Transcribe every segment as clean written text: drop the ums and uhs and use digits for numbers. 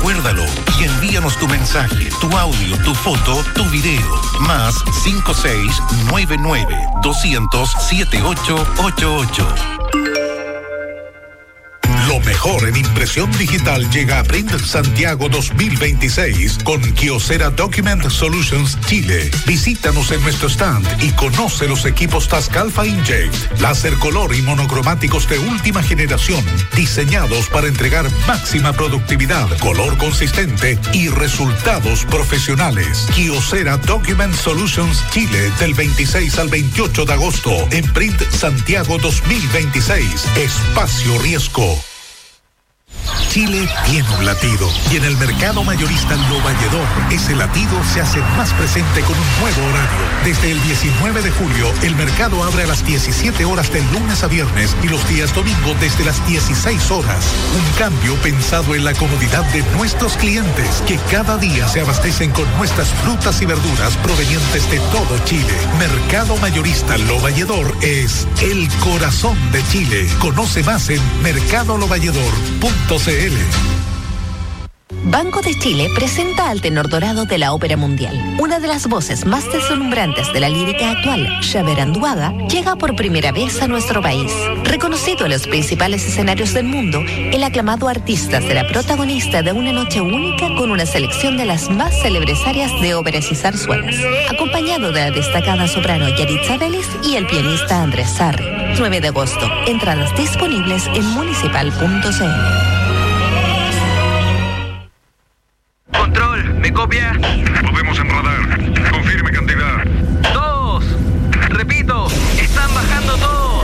Recuérdalo y envíanos tu mensaje, tu audio, tu foto, tu video. Más 5699-200-7888. Lo mejor en impresión digital llega a Print Santiago 2026 con Kyocera Document Solutions Chile. Visítanos en nuestro stand y conoce los equipos Tascalfa Inkjet, láser color y monocromáticos de última generación, diseñados para entregar máxima productividad, color consistente y resultados profesionales. Kyocera Document Solutions Chile del 26 al 28 de agosto en Print Santiago 2026. Espacio Riesgo. Chile tiene un latido y en el mercado mayorista Lo Valledor ese latido se hace más presente con un nuevo horario. Desde el 19 de julio el mercado abre a las 17 horas de lunes a viernes y los días domingo desde las 16 horas. Un cambio pensado en la comodidad de nuestros clientes que cada día se abastecen con nuestras frutas y verduras provenientes de todo Chile. Mercado mayorista Lo Valledor es el corazón de Chile. Conoce más en mercadolovalledor.cl. Banco de Chile presenta al tenor dorado de la ópera mundial. Una de las voces más deslumbrantes de la lírica actual, Xavier Anduaga, llega por primera vez a nuestro país. Reconocido en los principales escenarios del mundo, el aclamado artista será protagonista de una noche única con una selección de las más célebres áreas de óperas y zarzuelas, acompañado de la destacada soprano Yaritza Vélez y el pianista Andrés Sarri. 9 de agosto. Entradas disponibles en municipal.cl. Control, ¿me copia? Podemos en radar. Confirme cantidad. 2. Repito, están bajando todos.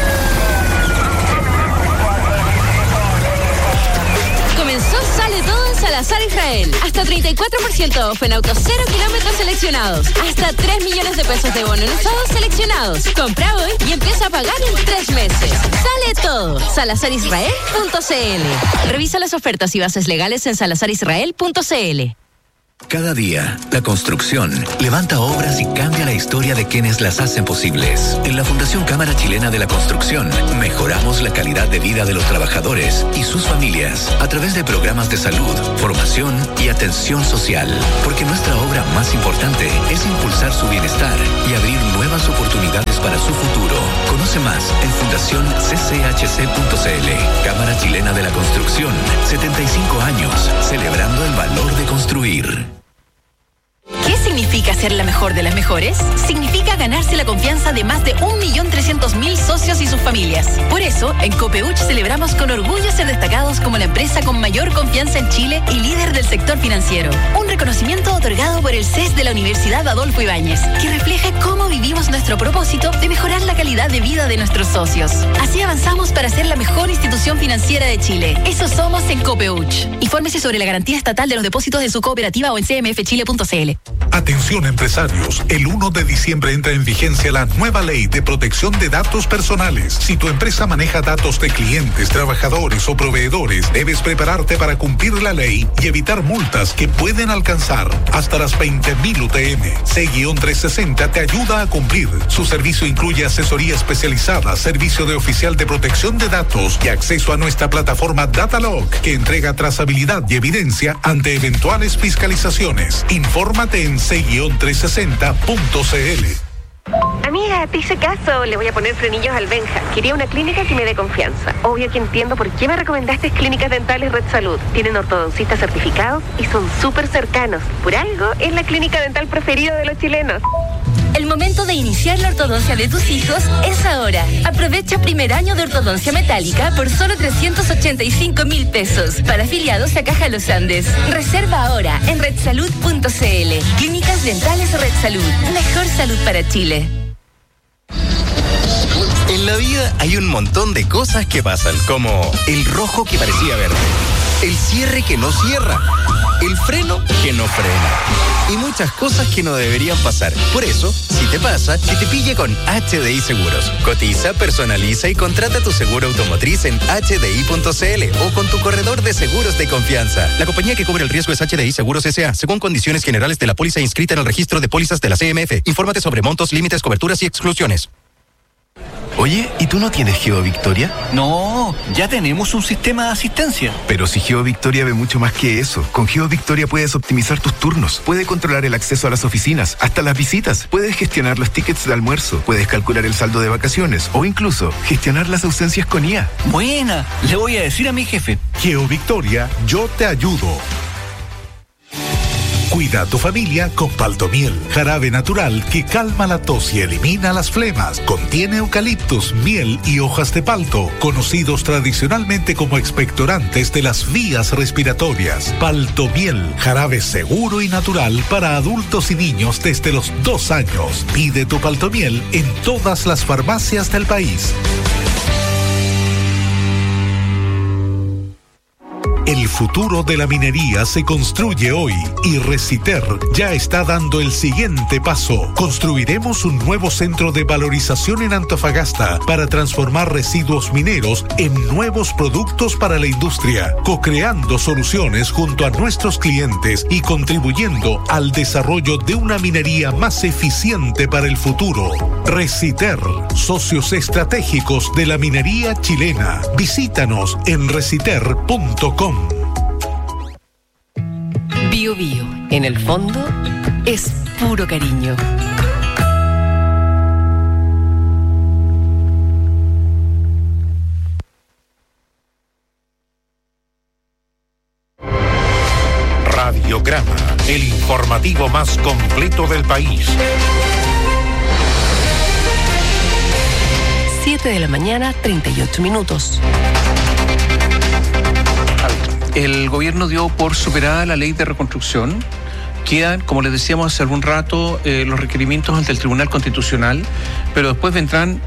Comenzó Sale Todo en Salazar Israel. Hasta 34% off en autos 0 kilómetros seleccionados. Hasta 3 millones de pesos de bono en usados seleccionados. Compra hoy y empieza a pagar en 3 meses. Sale Todo. SalazarIsrael.cl. Revisa las ofertas y bases legales en SalazarIsrael.cl. Cada día, la construcción levanta obras y cambia la historia de quienes las hacen posibles. En la Fundación Cámara Chilena de la Construcción, mejoramos la calidad de vida de los trabajadores y sus familias a través de programas de salud, formación y atención social. Porque nuestra obra más importante es impulsar su bienestar y abrir nuevas oportunidades para su futuro. Conoce más en fundacionccHC.cl. Cámara Chilena de la Construcción, 75 años, celebrando el valor de construir. ¿Qué significa ser la mejor de las mejores? Significa ganarse la confianza de más de 1.300.000 socios y sus familias. Por eso, en Copeuch celebramos con orgullo ser destacados como la empresa con mayor confianza en Chile y líder del sector financiero. Un reconocimiento otorgado por el CES de la Universidad Adolfo Ibáñez, que refleja cómo vivimos nuestro propósito de mejorar la calidad de vida de nuestros socios. Así avanzamos para ser la mejor institución financiera de Chile. Eso somos en Copeuch. Infórmese sobre la garantía estatal de los depósitos de su cooperativa o en cmfchile.cl. Atención empresarios, el 1 de diciembre entra en vigencia la nueva ley de protección de datos personales. Si tu empresa maneja datos de clientes, trabajadores o proveedores, debes prepararte para cumplir la ley y evitar multas que pueden alcanzar hasta las 20.000 UTM. C-360 te ayuda a cumplir. Su servicio incluye asesoría especializada, servicio de oficial de protección de datos y acceso a nuestra plataforma Datalog, que entrega trazabilidad y evidencia ante eventuales fiscalizaciones. Infórmate en c-360.cl. Amiga, te hice caso. Le voy a poner frenillos al Benja. Quería una clínica que me dé confianza. Obvio que entiendo por qué me recomendaste Clínicas Dentales Red Salud. Tienen ortodoncistas certificados y son súper cercanos. Por algo, es la clínica dental preferida de los chilenos. El momento de iniciar la ortodoncia de tus hijos es ahora. Aprovecha primer año de ortodoncia metálica por solo 385.000 pesos. Para afiliados a Caja Los Andes. Reserva ahora en redsalud.cl. Clínicas Dentales Red Salud. Mejor salud para Chile. En la vida hay un montón de cosas que pasan, como el rojo que parecía verde, el cierre que no cierra, el freno que no frena y muchas cosas que no deberían pasar. Por eso, si te pasa, que te pille con HDI Seguros. Cotiza, personaliza y contrata tu seguro automotriz en hdi.cl o con tu corredor de seguros de confianza. La compañía que cubre el riesgo es HDI Seguros S.A., según condiciones generales de la póliza inscrita en el registro de pólizas de la CMF. Infórmate sobre montos, límites, coberturas y exclusiones. Oye, ¿y tú no tienes GeoVictoria? No, ya tenemos un sistema de asistencia. Pero si GeoVictoria ve mucho más que eso. Con GeoVictoria puedes optimizar tus turnos, puedes controlar el acceso a las oficinas, hasta las visitas, puedes gestionar los tickets de almuerzo, puedes calcular el saldo de vacaciones o incluso gestionar las ausencias con IA. Buena, le voy a decir a mi jefe. GeoVictoria, yo te ayudo. Cuida a tu familia con Paltomiel, jarabe natural que calma la tos y elimina las flemas. Contiene eucaliptus, miel y hojas de palto, conocidos tradicionalmente como expectorantes de las vías respiratorias. Paltomiel, jarabe seguro y natural para adultos y niños desde los 2 años. Pide tu Paltomiel en todas las farmacias del país. El futuro de la minería se construye hoy y Reciter ya está dando el siguiente paso. Construiremos un nuevo centro de valorización en Antofagasta para transformar residuos mineros en nuevos productos para la industria, co-creando soluciones junto a nuestros clientes y contribuyendo al desarrollo de una minería más eficiente para el futuro. Reciter, socios estratégicos de la minería chilena. Visítanos en reciter.com. Bio Bio, en el fondo, es puro cariño. Radiograma, el informativo más completo del país. 7 de la mañana, 38 minutos. El gobierno dio por superada la ley de reconstrucción. Quedan, como les decíamos hace algún rato, los requerimientos ante el Tribunal Constitucional, pero después vendrán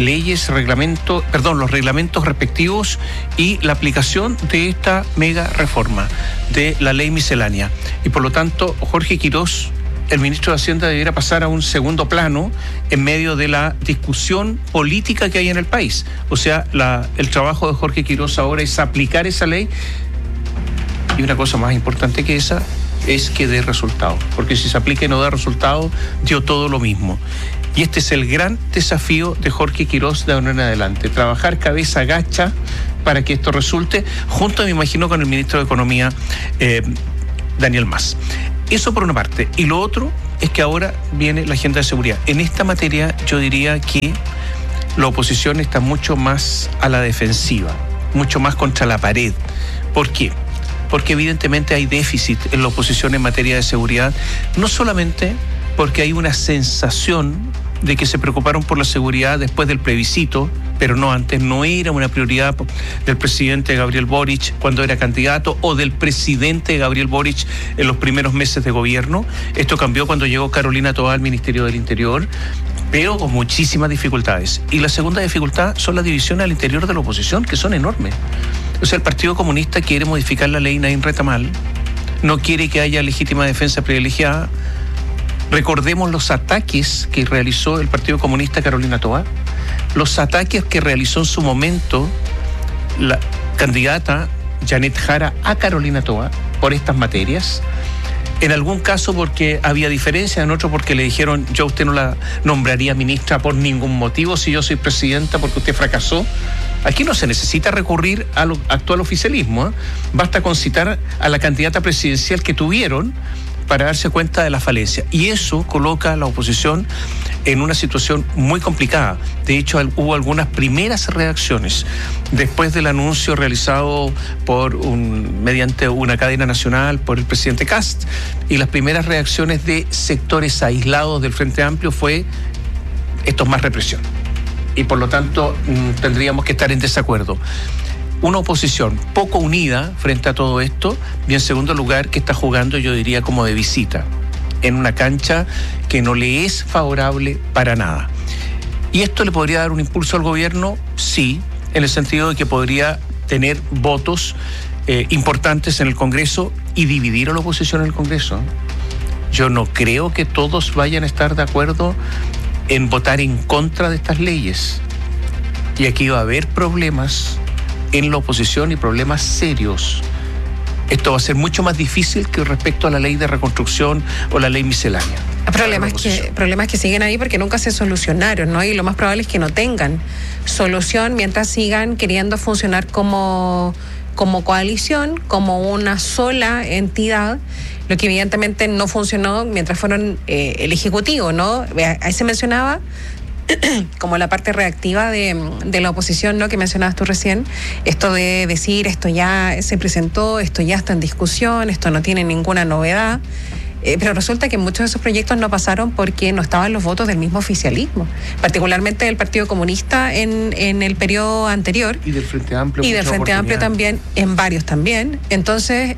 los reglamentos respectivos y la aplicación de esta mega reforma de la ley miscelánea. Y por lo tanto, Jorge Quirós, el ministro de Hacienda, debiera pasar a un segundo plano en medio de la discusión política que hay en el país. O sea, el trabajo de Jorge Quirós ahora es aplicar esa ley. Y una cosa más importante que esa es que dé resultado, porque si se aplica y no da resultado, dio todo lo mismo. Y este es el gran desafío de Jorge Quirós de ahora en adelante, trabajar cabeza gacha para que esto resulte, junto, me imagino, con el ministro de Economía, Daniel Mas. Eso por una parte. Y lo otro es que ahora viene la agenda de seguridad. En esta materia yo diría que la oposición está mucho más a la defensiva, mucho más contra la pared. ¿Por qué? Porque evidentemente hay déficit en la oposición en materia de seguridad, no solamente porque hay una sensación de que se preocuparon por la seguridad después del plebiscito, pero no antes, no era una prioridad del presidente Gabriel Boric cuando era candidato o del presidente Gabriel Boric en los primeros meses de gobierno. Esto cambió cuando llegó Carolina Toá al Ministerio del Interior, pero con muchísimas dificultades. Y la segunda dificultad son las divisiones al interior de la oposición, que son enormes. O sea, el Partido Comunista quiere modificar la ley Naín Retamal, no quiere que haya legítima defensa privilegiada. Recordemos los ataques que realizó el Partido Comunista a Carolina Toá, los ataques que realizó en su momento la candidata Janet Jara a Carolina Toá por estas materias. En algún caso porque había diferencia, en otro porque le dijeron: yo a usted no la nombraría ministra por ningún motivo si yo soy presidenta, porque usted fracasó. Aquí no se necesita recurrir al actual oficialismo, ¿eh? Basta con citar a la candidata presidencial que tuvieron para darse cuenta de la falencia. Y eso coloca a la oposición en una situación muy complicada. De hecho, hubo algunas primeras reacciones después del anuncio realizado mediante una cadena nacional por el presidente Kast, y las primeras reacciones de sectores aislados del Frente Amplio fue: esto es más represión. Y por lo tanto tendríamos que estar en desacuerdo. Una oposición poco unida frente a todo esto, y en segundo lugar que está jugando, yo diría, como de visita, en una cancha que no le es favorable para nada. ¿Y esto le podría dar un impulso al gobierno? Sí, en el sentido de que podría tener votos importantes en el Congreso y dividir a la oposición en el Congreso. Yo no creo que todos vayan a estar de acuerdo en votar en contra de estas leyes. Y aquí va a haber problemas en la oposición y problemas serios. Esto va a ser mucho más difícil que respecto a la ley de reconstrucción o la ley miscelánea. Problemas que siguen ahí porque nunca se solucionaron, ¿no? Y lo más probable es que no tengan solución mientras sigan queriendo funcionar como coalición, como una sola entidad, lo que evidentemente no funcionó mientras fueron el Ejecutivo, ¿no? Ahí se mencionaba como la parte reactiva de la oposición, ¿no? Que mencionabas tú recién, esto de decir, esto ya se presentó, esto ya está en discusión, esto no tiene ninguna novedad. Pero resulta que muchos de esos proyectos no pasaron porque no estaban los votos del mismo oficialismo, particularmente del Partido Comunista en el periodo anterior. Y del Frente Amplio. Y del Frente Amplio también, en varios también. Entonces,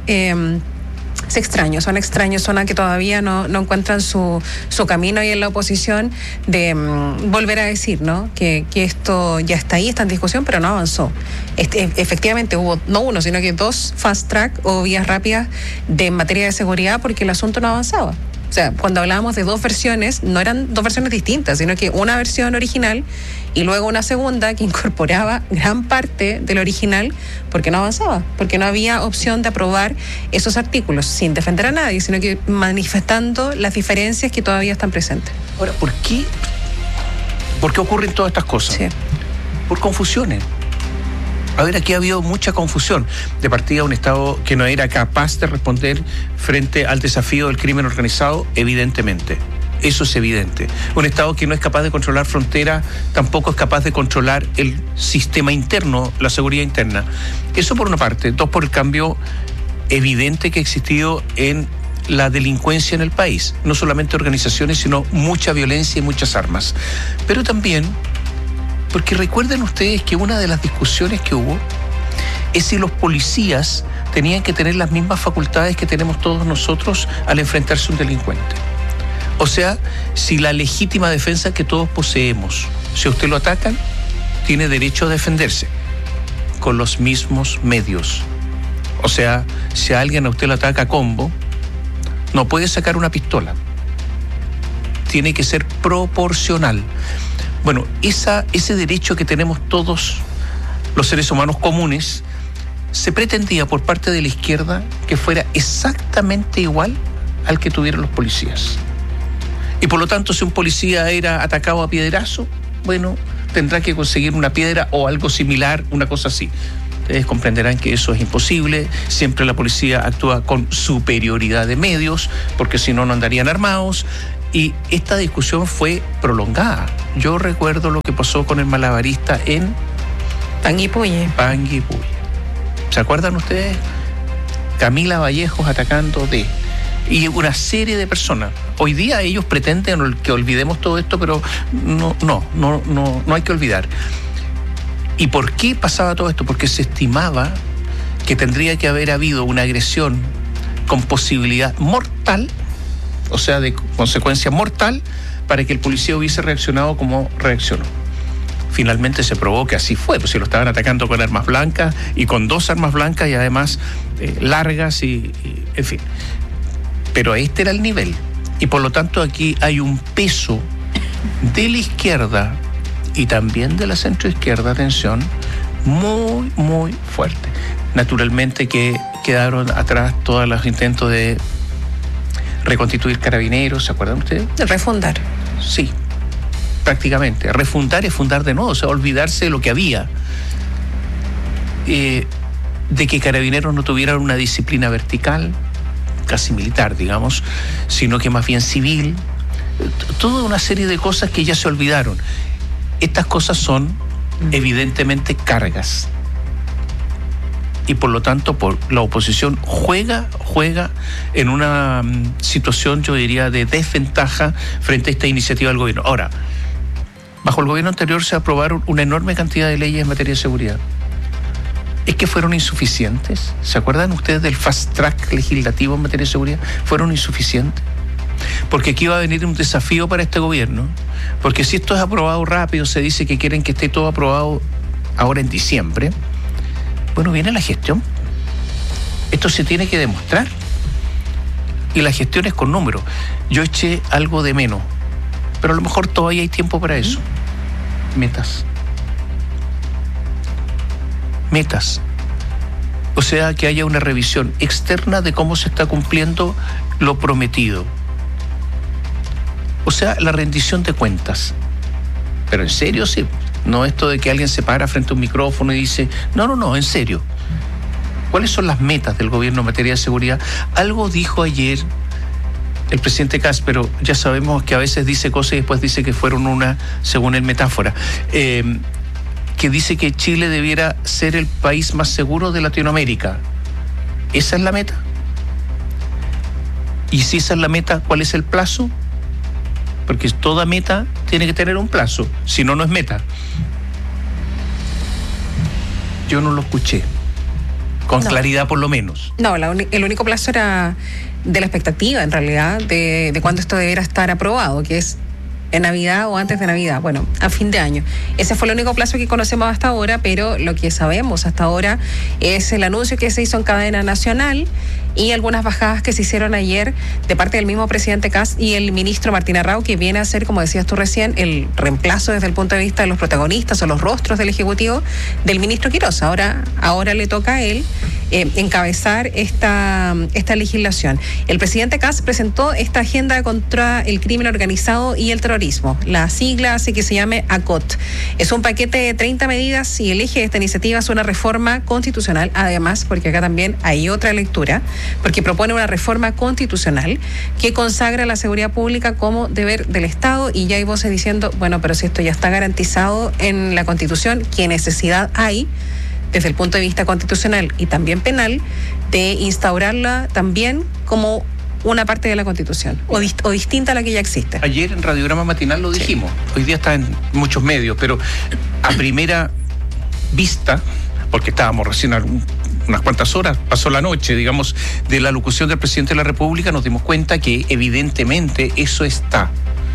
son extraños, son a que todavía no encuentran su camino ahí en la oposición de volver a decir, ¿no? Que esto ya está ahí, está en discusión, pero no avanzó. Efectivamente hubo no uno, sino que 2 fast track o vías rápidas en materia de seguridad porque el asunto no avanzaba. O sea, cuando hablábamos de 2 versiones, no eran 2 versiones distintas, sino que una versión original y luego una segunda que incorporaba gran parte del original porque no avanzaba, porque no había opción de aprobar esos artículos sin defender a nadie, sino que manifestando las diferencias que todavía están presentes. Ahora, ¿por qué ocurren todas estas cosas? Sí. Por confusiones. A ver, aquí ha habido mucha confusión. De partida, un Estado que no era capaz de responder frente al desafío del crimen organizado, evidentemente. Eso es evidente. Un Estado que no es capaz de controlar fronteras, tampoco es capaz de controlar el sistema interno, la seguridad interna. Eso por una parte. 2, por el cambio evidente que ha existido en la delincuencia en el país. No solamente organizaciones, sino mucha violencia y muchas armas. Pero también porque recuerden ustedes que una de las discusiones que hubo es si los policías tenían que tener las mismas facultades que tenemos todos nosotros al enfrentarse a un delincuente. O sea, si la legítima defensa que todos poseemos, si a usted lo atacan, tiene derecho a defenderse con los mismos medios. O sea, si a alguien a usted lo ataca a combo, no puede sacar una pistola. Tiene que ser proporcional. Bueno, ese derecho que tenemos todos los seres humanos comunes, se pretendía por parte de la izquierda que fuera exactamente igual al que tuvieron los policías. Y por lo tanto, si un policía era atacado a piedrazo, bueno, tendrá que conseguir una piedra o algo similar, una cosa así. Ustedes comprenderán que eso es imposible. Siempre la policía actúa con superioridad de medios, porque si no, no andarían armados. Y esta discusión fue prolongada. Yo recuerdo lo que pasó con el malabarista en Panguipulli. ¿Se acuerdan ustedes? Camila Vallejos atacando y una serie de personas. Hoy día ellos pretenden que olvidemos todo esto, pero no hay que olvidar. ¿Y por qué pasaba todo esto? Porque se estimaba que tendría que haber habido una agresión con posibilidad mortal, o sea, de consecuencia mortal, para que el policía hubiese reaccionado como reaccionó. Finalmente se probó que así fue, pues si lo estaban atacando con armas blancas y con 2 armas blancas y además largas y en fin. Pero este era el nivel. Y por lo tanto aquí hay un peso de la izquierda y también de la centroizquierda, atención, muy, muy fuerte. Naturalmente que quedaron atrás todos los intentos de reconstituir Carabineros, ¿se acuerdan ustedes? De refundar. Sí, prácticamente. Refundar es fundar de nuevo, o sea, olvidarse de lo que había. De que Carabineros no tuvieran una disciplina vertical, casi militar, digamos, sino que más bien civil. Toda una serie de cosas que ya se olvidaron. Estas cosas son evidentemente cargas. Y por lo tanto, la oposición juega en una situación, yo diría, de desventaja frente a esta iniciativa del gobierno. Ahora, bajo el gobierno anterior se aprobaron una enorme cantidad de leyes en materia de seguridad. ¿Es que fueron insuficientes? ¿Se acuerdan ustedes del fast track legislativo en materia de seguridad? ¿Fueron insuficientes? Porque aquí va a venir un desafío para este gobierno. Porque si esto es aprobado rápido, se dice que quieren que esté todo aprobado ahora en diciembre. Bueno, viene la gestión. Esto se tiene que demostrar. Y la gestión es con números. Yo eché algo de menos, pero a lo mejor todavía hay tiempo para eso. Metas. O sea, que haya una revisión externa de cómo se está cumpliendo lo prometido. O sea, la rendición de cuentas. Pero en serio, sí. No esto de que alguien se para frente a un micrófono y dice, no, en serio. ¿Cuáles son las metas del gobierno en materia de seguridad? Algo dijo ayer el presidente Kast, pero ya sabemos que a veces dice cosas y después dice que fueron según él, metáfora. Que dice que Chile debiera ser el país más seguro de Latinoamérica. ¿Esa es la meta? Y si esa es la meta, ¿cuál es el plazo? Porque toda meta tiene que tener un plazo, si no, no es meta. Yo no lo escuché, con claridad por lo menos. No, el único plazo era de la expectativa, en realidad, de cuándo esto debiera estar aprobado, que es en Navidad o antes de Navidad, bueno, a fin de año. Ese fue el único plazo que conocemos hasta ahora, pero lo que sabemos hasta ahora es el anuncio que se hizo en cadena nacional y algunas bajadas que se hicieron ayer de parte del mismo presidente Kast y el ministro Martín Arrau, que viene a ser, como decías tú recién, el reemplazo desde el punto de vista de los protagonistas o los rostros del Ejecutivo del ministro Quirós. Ahora le toca a él encabezar esta legislación. El presidente Kast presentó esta agenda contra el crimen organizado y el terrorismo. La sigla hace que se llame ACOT. Es un paquete de 30 medidas y el eje de esta iniciativa es una reforma constitucional, además, porque acá también hay otra lectura, porque propone una reforma constitucional que consagra la seguridad pública como deber del Estado, y ya hay voces diciendo, bueno, pero si esto ya está garantizado en la Constitución, ¿qué necesidad hay, desde el punto de vista constitucional y también penal, de instaurarla también como una parte de la Constitución o distinta a la que ya existe? Ayer en Radiograma Matinal lo dijimos, hoy día está en muchos medios, pero a primera vista, porque estábamos recién unas cuantas horas, pasó la noche, digamos, de la locución del presidente de la República, nos dimos cuenta que evidentemente eso está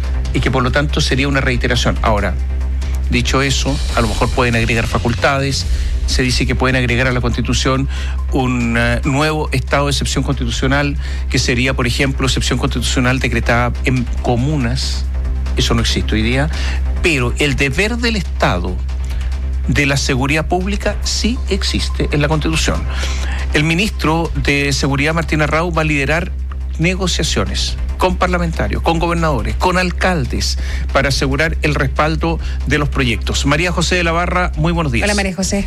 y que por lo tanto sería una reiteración. Ahora, dicho eso, a lo mejor pueden agregar facultades, se dice que pueden agregar a la Constitución un nuevo estado de excepción constitucional, que sería, por ejemplo, excepción constitucional decretada en comunas. Eso no existe hoy día, pero el deber del Estado de la seguridad pública sí existe en la Constitución. El ministro de Seguridad, Martín Arrau, va a liderar negociaciones con parlamentarios, con gobernadores, con alcaldes, para asegurar el respaldo de los proyectos. María José de la Barra, muy buenos días. Hola, María José.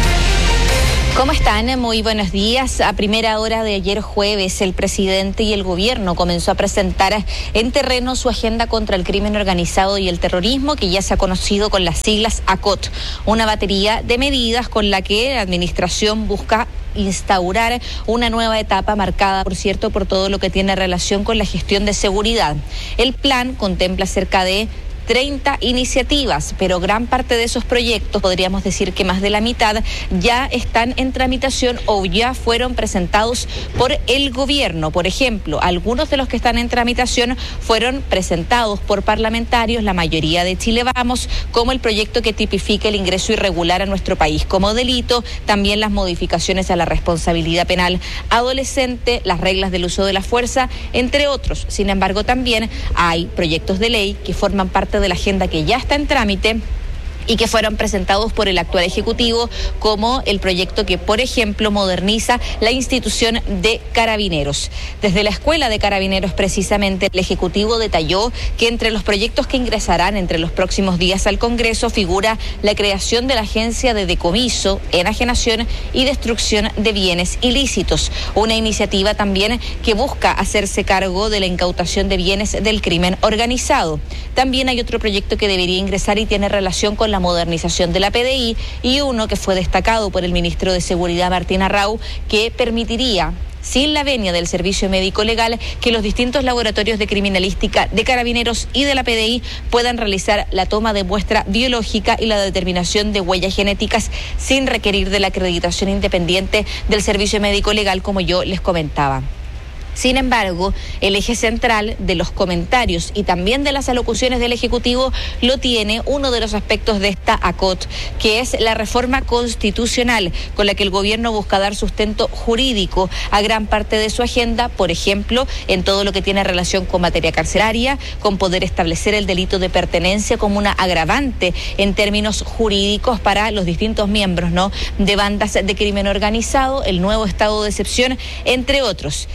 ¿Cómo están? Muy buenos días. A primera hora de ayer jueves, el presidente y el gobierno comenzó a presentar en terreno su agenda contra el crimen organizado y el terrorismo, que ya se ha conocido con las siglas ACOT, una batería de medidas con la que la administración busca instaurar una nueva etapa marcada, por cierto, por todo lo que tiene relación con la gestión de seguridad. El plan contempla cerca de 30 iniciativas, pero gran parte de esos proyectos, podríamos decir que más de la mitad, ya están en tramitación o ya fueron presentados por el gobierno. Por ejemplo, algunos de los que están en tramitación fueron presentados por parlamentarios, la mayoría de Chile Vamos, como el proyecto que tipifica el ingreso irregular a nuestro país como delito, también las modificaciones a la responsabilidad penal adolescente, las reglas del uso de la fuerza, entre otros. Sin embargo, también hay proyectos de ley que forman parte de la agenda que ya está en trámite y que fueron presentados por el actual Ejecutivo, como el proyecto que, por ejemplo, moderniza la institución de Carabineros. Desde la Escuela de Carabineros, precisamente, el Ejecutivo detalló que entre los proyectos que ingresarán entre los próximos días al Congreso figura la creación de la Agencia de Decomiso, Enajenación y Destrucción de Bienes Ilícitos, una iniciativa también que busca hacerse cargo de la incautación de bienes del crimen organizado. También hay otro proyecto que debería ingresar y tiene relación con la modernización de la PDI, y uno que fue destacado por el ministro de Seguridad, Martín Arrau, que permitiría, sin la venia del Servicio Médico Legal, que los distintos laboratorios de criminalística de Carabineros y de la PDI puedan realizar la toma de muestra biológica y la determinación de huellas genéticas sin requerir de la acreditación independiente del Servicio Médico Legal, como yo les comentaba. Sin embargo, el eje central de los comentarios y también de las alocuciones del Ejecutivo lo tiene uno de los aspectos de esta ACOT, que es la reforma constitucional, con la que el gobierno busca dar sustento jurídico a gran parte de su agenda, por ejemplo, en todo lo que tiene relación con materia carceraria, con poder establecer el delito de pertenencia como una agravante en términos jurídicos para los distintos miembros, ¿no?, de bandas de crimen organizado, el nuevo estado de excepción, entre otros. La propuesta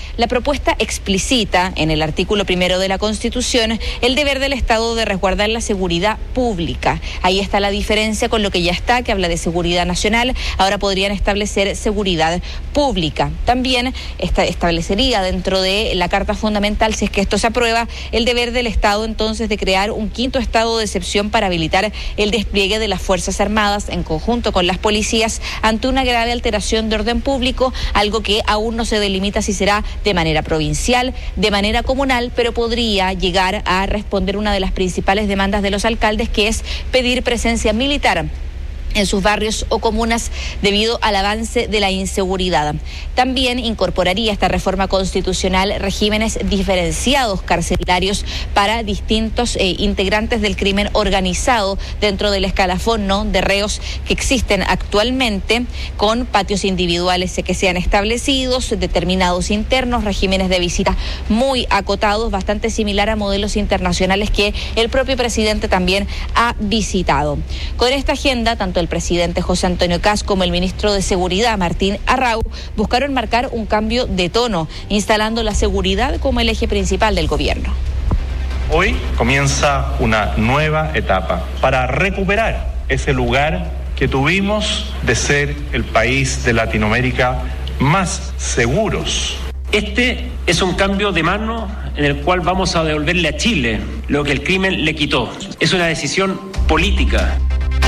propuesta explicita en el artículo 1 de la Constitución el deber del Estado de resguardar la seguridad pública. Ahí está la diferencia con lo que ya está, que habla de seguridad nacional. Ahora podrían establecer seguridad pública. También establecería dentro de la Carta Fundamental, si es que esto se aprueba, el deber del Estado entonces de crear un quinto estado de excepción para habilitar el despliegue de las Fuerzas Armadas en conjunto con las policías ante una grave alteración de orden público, algo que aún no se delimita si será de manera provincial, de manera comunal, pero podría llegar a responder una de las principales demandas de los alcaldes, que es pedir presencia militar en sus barrios o comunas debido al avance de la inseguridad. También incorporaría esta reforma constitucional regímenes diferenciados carcelarios para distintos integrantes del crimen organizado dentro del escalafón, ¿no?, de reos que existen actualmente, con patios individuales que sean establecidos, determinados internos, regímenes de visita muy acotados, bastante similar a modelos internacionales que el propio presidente también ha visitado. Con esta agenda, tanto el presidente José Antonio Kast como el ministro de Seguridad, Martín Arrau, buscaron marcar un cambio de tono, instalando la seguridad como el eje principal del gobierno. Hoy comienza una nueva etapa para recuperar ese lugar que tuvimos de ser el país de Latinoamérica más seguros. Este es un cambio de mano en el cual vamos a devolverle a Chile lo que el crimen le quitó. Es una decisión política.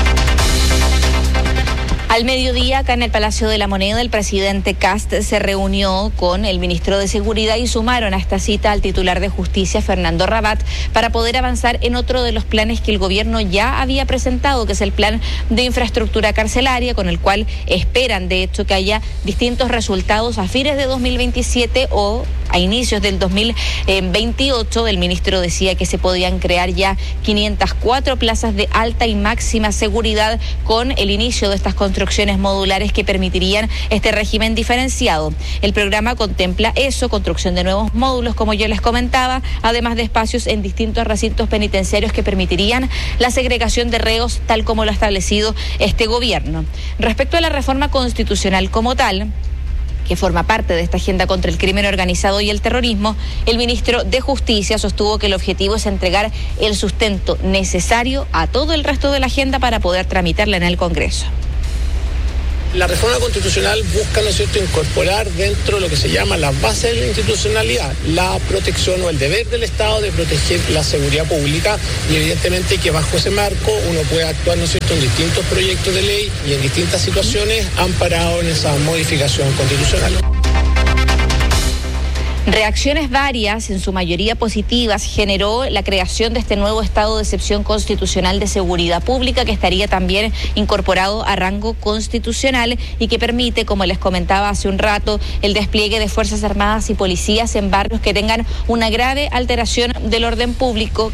Al mediodía, acá en el Palacio de la Moneda, el presidente Kast se reunió con el ministro de Seguridad y sumaron a esta cita al titular de Justicia, Fernando Rabat, para poder avanzar en otro de los planes que el gobierno ya había presentado, que es el plan de infraestructura carcelaria, con el cual esperan, de hecho, que haya distintos resultados a fines de 2027 o a inicios del 2028. El ministro decía que se podían crear ya 504 plazas de alta y máxima seguridad con el inicio de estas construcciones modulares que permitirían este régimen diferenciado. El programa contempla eso, construcción de nuevos módulos, como yo les comentaba, además de espacios en distintos recintos penitenciarios que permitirían la segregación de reos tal como lo ha establecido este gobierno. Respecto a la reforma constitucional como tal, que forma parte de esta agenda contra el crimen organizado y el terrorismo, el ministro de Justicia sostuvo que el objetivo es entregar el sustento necesario a todo el resto de la agenda para poder tramitarla en el Congreso. La reforma constitucional busca, ¿no es cierto?, incorporar dentro de lo que se llama las bases de la institucionalidad la protección o el deber del Estado de proteger la seguridad pública, y evidentemente que bajo ese marco uno puede actuar, ¿no es cierto?, en distintos proyectos de ley y en distintas situaciones amparado en esa modificación constitucional. Reacciones varias, en su mayoría positivas, generó la creación de este nuevo estado de excepción constitucional de seguridad pública, que estaría también incorporado a rango constitucional y que permite, como les comentaba hace un rato, el despliegue de Fuerzas Armadas y policías en barrios que tengan una grave alteración del orden público,